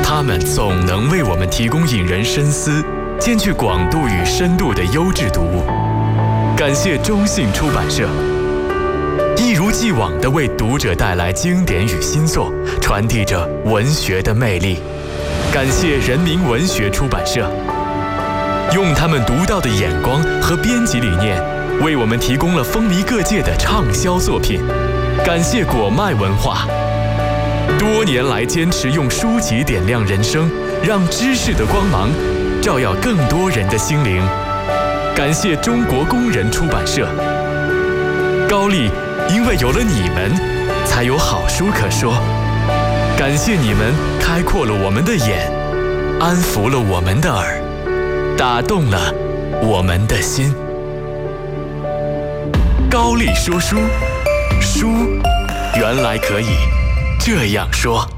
他们总能为我们提供引人深思、兼具广度与深度的优质读物。感谢中信出版社，一如既往地为读者带来经典与新作，传递着文学的魅力。感谢人民文学出版社，用他们独到的眼光和编辑理念，为我们提供了风靡各界的畅销作品。感谢果麦文化，多年来坚持用书籍点亮人生，让知识的光芒照耀更多人的心灵。感谢中国工人出版社，高丽因为有了你们，才有好书可说。感谢你们开阔了我们的眼，安抚了我们的耳，打动了我们的心。高丽说书，书原来可以这样说。